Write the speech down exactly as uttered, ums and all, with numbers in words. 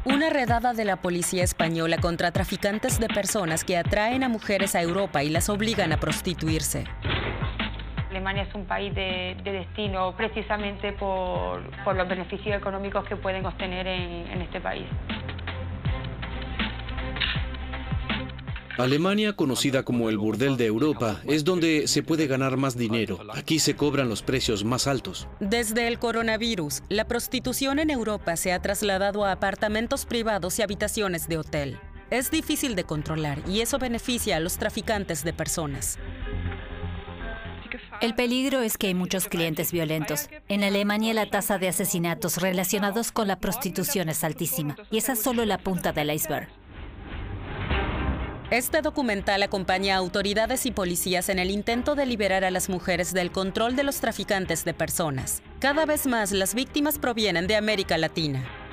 Una redada de la policía española contra traficantes de personas que atraen a mujeres a Europa y las obligan a prostituirse. Alemania es un país de, de destino precisamente por, por los beneficios económicos que pueden obtener en, en este país. Alemania, conocida como el burdel de Europa, es donde se puede ganar más dinero. Aquí se cobran los precios más altos. Desde el coronavirus, la prostitución en Europa se ha trasladado a apartamentos privados y habitaciones de hotel. Es difícil de controlar y eso beneficia a los traficantes de personas. El peligro es que hay muchos clientes violentos. En Alemania la tasa de asesinatos relacionados con la prostitución es altísima y esa es solo la punta del iceberg. Este documental acompaña a autoridades y policías en el intento de liberar a las mujeres del control de los traficantes de personas. Cada vez más las víctimas provienen de América Latina.